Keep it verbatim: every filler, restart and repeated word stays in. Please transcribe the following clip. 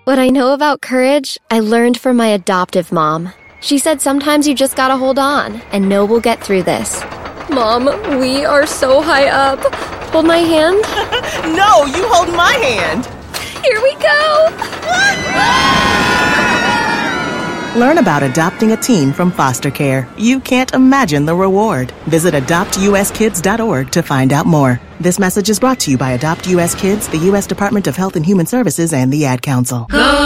What I know about courage, I learned from my adoptive mom. She said sometimes you just gotta hold on and know we'll get through this. Mom, we are so high up. Hold my hand. No, you hold my hand. Here we go. Learn about adopting a teen from foster care. You can't imagine the reward. Visit adopt u s kids dot org to find out more. This message is brought to you by Adopt U S Kids, the U S Department of Health and Human Services, and the Ad Council. Go!